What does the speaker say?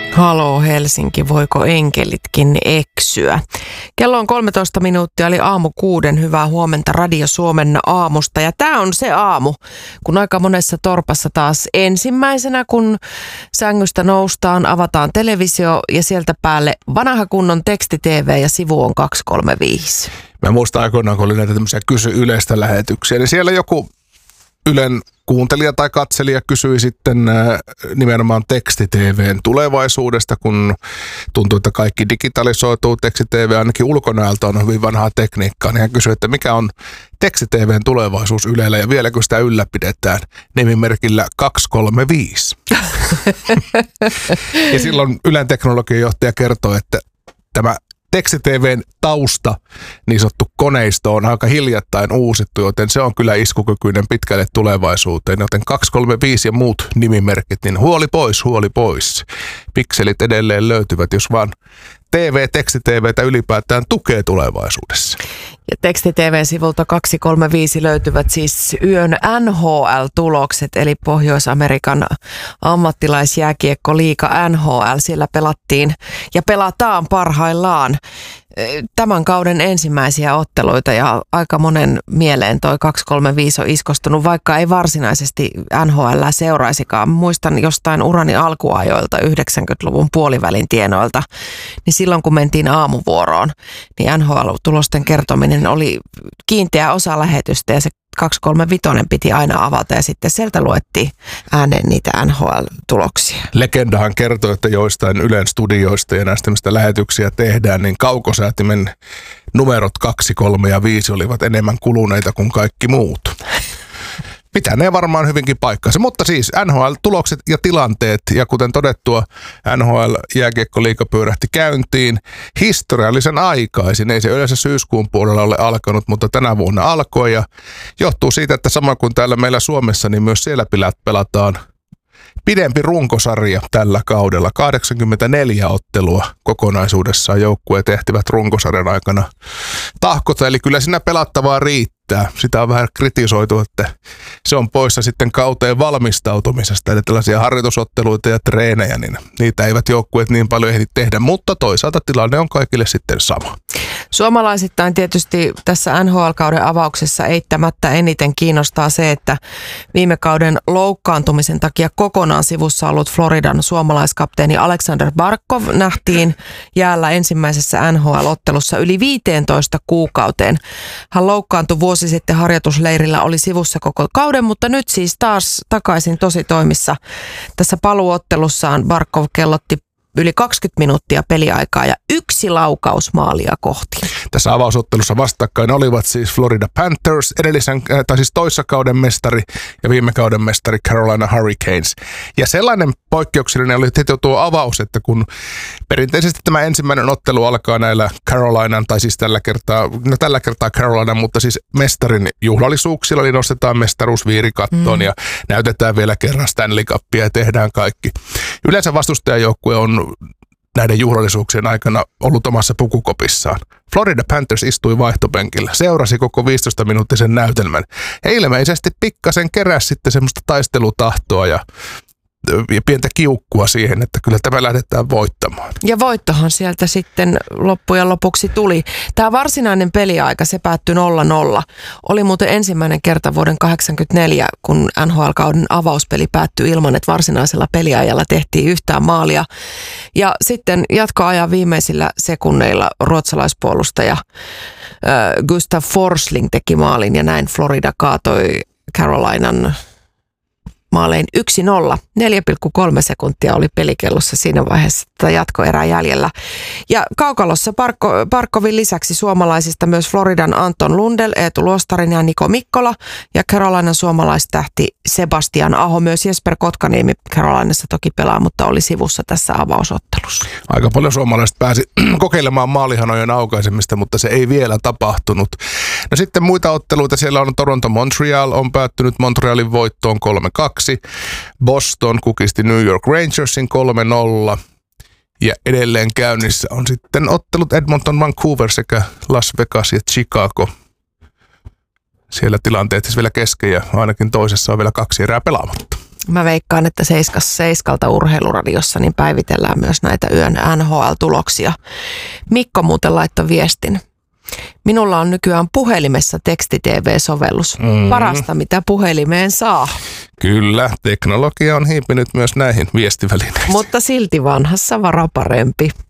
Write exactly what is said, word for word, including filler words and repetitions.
Haloo Helsinki, voiko enkelitkin eksyä? Kello on kolmetoista minuuttia, eli aamu kuuden. Hyvää huomenta Radio Suomen aamusta. Ja tämä on se aamu, kun aika monessa torpassa taas ensimmäisenä, kun sängystä noustaan, avataan televisio ja sieltä päälle vanha kunnon teksti-tv ja sivu on kaksi kolme viisi. Mä muistan aikoinaan, kun oli näitä tämmöisiä kysy Ylestä lähetyksiä, niin siellä joku Ylen kuuntelija tai katselija kysyi sitten nimenomaan teksti-tv:n tulevaisuudesta, kun tuntuu, että kaikki digitalisoituu. Teksti-tv ainakin ulkonäöltä on hyvin vanhaa tekniikkaa. Niin hän kysyi, että mikä on teksti-tv:n tulevaisuus Ylellä ja vieläkö sitä ylläpidetään nimimerkillä kaksi kolme viisi. Ja silloin Ylen teknologiajohtaja kertoi, että tämä teksti-tv:n tausta, niin sanottu koneisto, on aika hiljattain uusittu, joten se on kyllä iskukykyinen pitkälle tulevaisuuteen. Joten kaksi kolme viisi ja muut nimimerkit, niin huoli pois, huoli pois. Pikselit edelleen löytyvät, jos vaan T V, teksti-tv:tä ylipäätään tukee tulevaisuudessa. Ja teksti-tv-sivulta kaksi kolme viisi löytyvät siis yön N H L-tulokset, eli Pohjois-Amerikan ammattilaisjääkiekkoliiga N H L. Siellä pelattiin ja pelataan parhaillaan tämän kauden ensimmäisiä otteluita ja aika monen mieleen toi kaksi kolme viisi on iskostunut, vaikka ei varsinaisesti N H L seuraisikaan. Muistan jostain urani alkuajoilta yhdeksänkymmentäluvun puolivälin tienoilta, niin silloin kun mentiin aamuvuoroon, niin N H L-tulosten kertominen oli kiinteä osa lähetystä ja se kaksi kolme viisi piti aina avata ja sitten sieltä luettiin ääneen niitä N H L-tuloksia. Legendahan kertoo, että joistain Ylen studioista ja näistä mistä lähetyksiä tehdään, niin kaukosäätimen numerot kaksi, kolme ja viisi olivat enemmän kuluneita kuin kaikki muut. Mitä ne varmaan hyvinkin paikkansa. Mutta siis N H L-tulokset ja tilanteet, ja kuten todettua, N H L-jääkiekkoliiga pyörähti käyntiin historiallisen aikaisin. Ei se yleensä syyskuun puolella ole alkanut, mutta tänä vuonna alkoi, ja johtuu siitä, että sama kuin täällä meillä Suomessa, niin myös siellä pelataan pidempi runkosarja tällä kaudella. kahdeksankymmentäneljä ottelua kokonaisuudessaan joukkueet ehtivät runkosarjan aikana tahkota, eli kyllä siinä pelattavaa riittää. Sitä on vähän kritisoitu, että se on poissa sitten kauteen valmistautumisesta, eli tällaisia harjoitusotteluita ja treenejä, niin niitä eivät joukkueet niin paljon ehdi tehdä, mutta toisaalta tilanne on kaikille sitten sama. Suomalaisittain tietysti tässä N H L-kauden avauksessa eittämättä eniten kiinnostaa se, että viime kauden loukkaantumisen takia kokonaan sivussa ollut Floridan suomalaiskapteeni Alexander Barkov nähtiin jäällä ensimmäisessä N H L-ottelussa yli viisitoista kuukauteen. Hän loukkaantui vuosi sitten harjoitusleirillä, oli sivussa koko kauden, mutta nyt siis taas takaisin tositoimissa. Tässä paluuottelussaan Barkov kellotti yli kaksikymmentä minuuttia peliaikaa ja yksi laukaus maalia kohti. Tässä avausottelussa vastakkain olivat siis Florida Panthers, edellisen, tai siis toissa kauden mestari ja viime kauden mestari Carolina Hurricanes. Ja sellainen poikkeuksellinen oli heti tuo avaus, että kun perinteisesti tämä ensimmäinen ottelu alkaa näillä Carolinan, tai siis tällä kertaa, no tällä kertaa Carolina, mutta siis mestarin juhlallisuuksilla, eli nostetaan mestaruusviiri kattoon mm. ja näytetään vielä kerran Stanley Cupia ja tehdään kaikki. Yleensä vastustajajoukkue on näiden juhlallisuuksien aikana ollut omassa pukukopissaan. Florida Panthers istui vaihtopenkillä, seurasi koko viisitoista minuuttisen näytelmän. He ilmeisesti pikkasen keräsi sitten semmoista taistelutahtoa ja, ja pientä kiukkua siihen, että kyllä tämä lähdetään voittamaan. Ja voittohan sieltä sitten loppujen lopuksi tuli. Tämä varsinainen peliaika, se päättyi nolla nolla. Oli muuten ensimmäinen kerta vuoden kahdeksankymmentäneljä, kun N H L-kauden avauspeli päättyi ilman, että varsinaisella peliajalla tehtiin yhtään maalia. Ja sitten jatkoajan viimeisillä sekunneilla ruotsalaispuolustaja äh, Gustav Forsling teki maalin ja näin Florida kaatoi Carolinan maalein yksi nolla. neljä pilkku kolme sekuntia oli pelikellossa siinä vaiheessa tätä jatkoerää jäljellä. Ja kaukalossa Parkko, Parkkovin lisäksi suomalaisista myös Floridan Anton Lundell, Eetu Luostarin ja Niko Mikkola ja Carolinan suomalaistähti Sebastian Aho. Myös Jesper Kotkaniemi Carolinassa toki pelaa, mutta oli sivussa tässä avausottelussa. Aika paljon suomalaiset pääsi kokeilemaan maalihanojen aukaisemista, mutta se ei vielä tapahtunut. No sitten muita otteluita. Siellä on Toronto Montreal, on päättynyt Montrealin voittoon kolme kaksi. Boston kukisti New York Rangersin kolme nolla. Ja edelleen käynnissä on sitten ottelut Edmonton, Vancouver sekä Las Vegas ja Chicago. Siellä tilanteet siis vielä kesken ja ainakin toisessa on vielä kaksi erää pelaamatta. Mä veikkaan, että seiskas seiskalta urheiluradiossa niin päivitellään myös näitä yön N H L-tuloksia. Mikko muuten laittoi viestin. Minulla on nykyään puhelimessa teksti-T V-sovellus. Mm. Parasta, mitä puhelimeen saa. Kyllä, teknologia on hiipinyt myös näihin viestivälineisiin. Mutta silti vanhassa vara parempi.